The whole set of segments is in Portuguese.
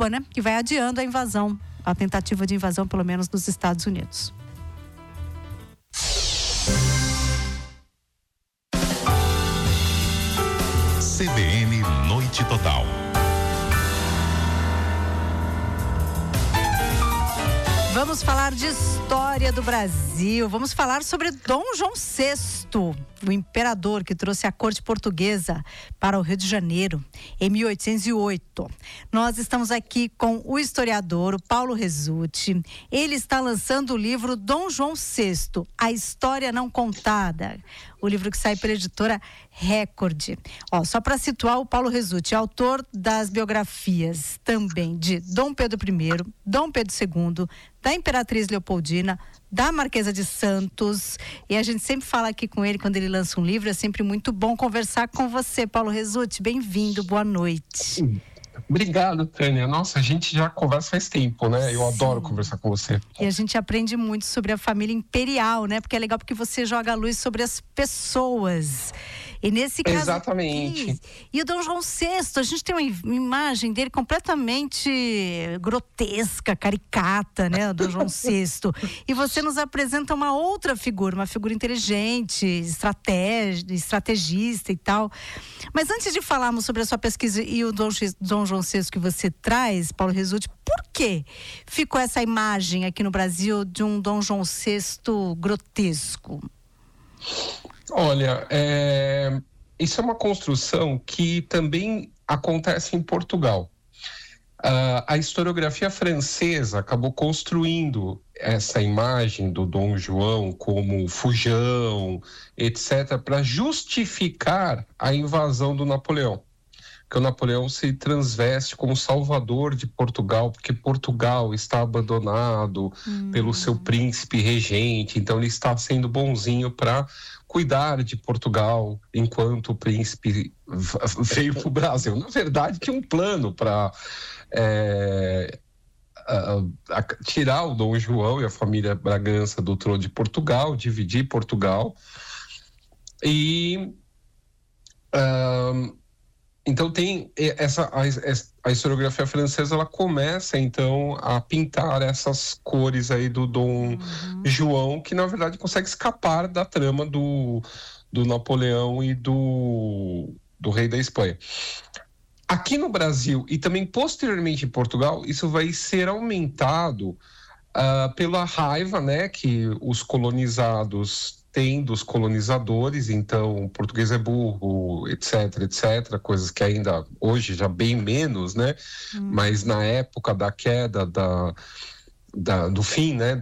Cuba, né? Que vai adiando a invasão, a tentativa de invasão, pelo menos, dos Estados Unidos. CBN Noite Total. Vamos falar de história do Brasil. Vamos falar sobre Dom João VI, o imperador que trouxe a corte portuguesa para o Rio de Janeiro em 1808. Nós estamos aqui com o historiador, o Paulo Rezzutti. Ele está lançando o livro Dom João VI, A História Não Contada. O livro que sai pela editora Record. Só para situar, o Paulo Rezzutti, autor das biografias também de Dom Pedro I, Dom Pedro II, da Imperatriz Leopoldina, da Marquesa de Santos. E a gente sempre fala aqui com ele quando ele lança um livro. É sempre muito bom conversar com você, Paulo Rezzutti. Bem-vindo, boa noite. Obrigado, Tânia. Nossa, a gente já conversa faz tempo, né? Eu adoro conversar com você. E a gente aprende muito sobre a família imperial, né? Porque é legal porque você joga a luz sobre as pessoas. E nesse caso exatamente. Aqui, e o Dom João VI, a gente tem uma imagem dele completamente grotesca, caricata, né? O Dom João VI. E você nos apresenta uma outra figura, uma figura inteligente, estrategista e tal. Mas antes de falarmos sobre a sua pesquisa e o Dom João VI que você traz, Paulo Rezzutti, por que ficou essa imagem aqui no Brasil de um Dom João VI grotesco? Olha, isso é uma construção que também acontece em Portugal. A historiografia francesa acabou construindo essa imagem do Dom João como fujão, etc., para justificar a invasão do Napoleão. Que o Napoleão se transveste como salvador de Portugal, porque Portugal está abandonado pelo seu príncipe regente, então ele está sendo bonzinho para cuidar de Portugal enquanto o príncipe veio para o Brasil. Na verdade, tinha um plano para tirar o Dom João e a família Bragança do trono de Portugal, dividir Portugal. Então tem a historiografia francesa, ela começa então a pintar essas cores aí do Dom João, que na verdade consegue escapar da trama do Napoleão e do rei da Espanha. Aqui no Brasil e também posteriormente em Portugal, isso vai ser aumentado pela raiva, né, que os colonizados têm dos colonizadores. Então o português é burro, etc, coisas que ainda hoje já bem menos, né, mas na época da queda do fim, né,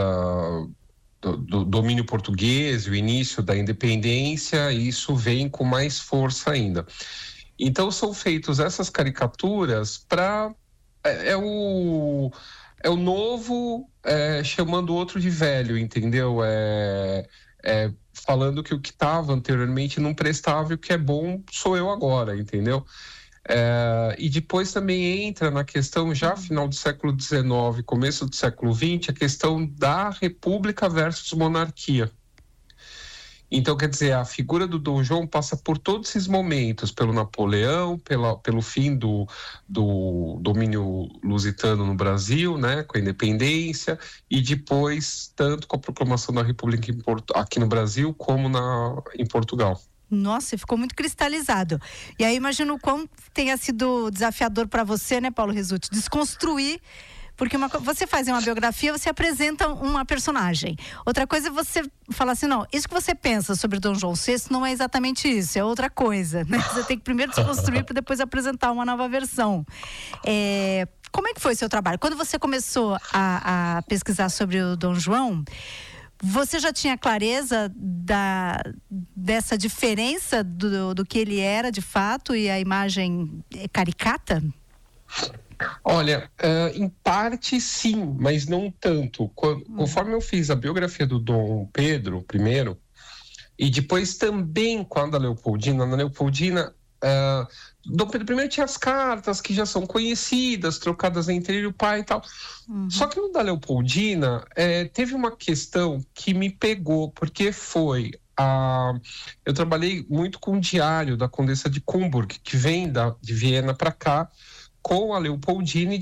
do domínio português, o início da independência, isso vem com mais força ainda. Então são feitas essas caricaturas para é o novo chamando o outro de velho, entendeu? Falando que o que estava anteriormente não prestava e o que é bom sou eu agora, entendeu? E depois também entra na questão, já final do século XIX, começo do século XX, a questão da república versus monarquia. Então, quer dizer, a figura do Dom João passa por todos esses momentos, pelo Napoleão, pelo fim do domínio lusitano no Brasil, né, com a independência, e depois, tanto com a proclamação da República aqui no Brasil, como em Portugal. Nossa, ficou muito cristalizado. E aí, imagino o quão tenha sido desafiador para você, né, Paulo Rezzutti, desconstruir. Porque você faz uma biografia, você apresenta uma personagem. Outra coisa é você falar assim, não, isso que você pensa sobre Dom João VI não é exatamente isso, é outra coisa, né? Você tem que primeiro desconstruir para depois apresentar uma nova versão. Como é que foi o seu trabalho? Quando você começou a pesquisar sobre o Dom João, você já tinha clareza dessa diferença do que ele era de fato e a imagem caricata? Olha, em parte sim, mas não tanto. Conforme eu fiz a biografia do Dom Pedro I, e depois também quando na Leopoldina, Dom Pedro I tinha as cartas que já são conhecidas, trocadas entre ele e o pai e tal. Só que no da Leopoldina, teve uma questão que me pegou, porque eu trabalhei muito com o diário da Condessa de Cumburg, que vem de Viena para cá, com a Leopoldina, e